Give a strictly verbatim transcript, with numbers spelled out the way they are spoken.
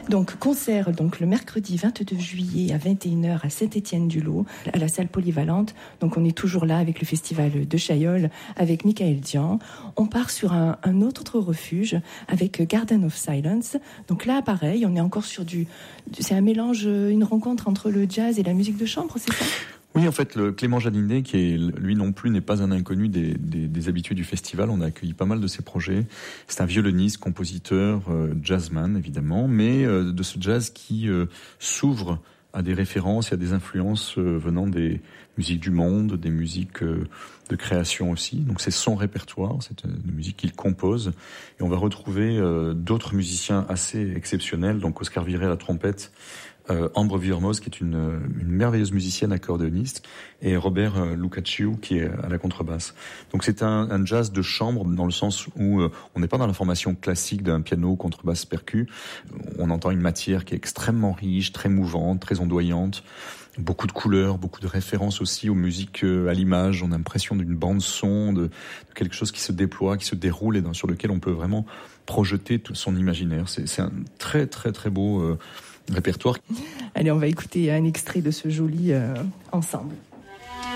Donc concert donc le mercredi vingt-deux juillet à vingt et une heures à Saint-Étienne-du-Lot, à la salle polyvalente. Donc on est toujours là avec le festival de Chaillol, avec Michael Dian. On part sur un, un autre refuge avec Garden of Silence. Donc là pareil, on est encore sur du... C'est un mélange, une rencontre entre le jazz et la musique de chambre, c'est ça ? Oui, en fait, le Clément Janinet, qui est, lui non plus n'est pas un inconnu des, des, des habitués du festival, on a accueilli pas mal de ses projets. C'est un violoniste, compositeur, euh, jazzman évidemment, mais euh, de ce jazz qui euh, s'ouvre à des références et à des influences euh, venant des musiques du monde, des musiques euh, de création aussi. Donc c'est son répertoire, c'est une musique qu'il compose. Et on va retrouver euh, d'autres musiciens assez exceptionnels, donc Oscar Viré à la trompette, Euh, Ambre Villermoz, qui est une, une merveilleuse musicienne accordéoniste, et Robert euh, Lucacciu, qui est à la contrebasse. Donc c'est un, un jazz de chambre, dans le sens où euh, on n'est pas dans la formation classique d'un piano, contrebasse, percu. On entend une matière qui est extrêmement riche, très mouvante, très ondoyante, beaucoup de couleurs, beaucoup de références aussi aux musiques euh, à l'image. On a l'impression d'une bande son, de, de quelque chose qui se déploie, qui se déroule, et dans, sur lequel on peut vraiment projeter tout son imaginaire. C'est, c'est un très très très beau euh, répertoire. Allez, on va écouter un extrait de ce joli euh, ensemble.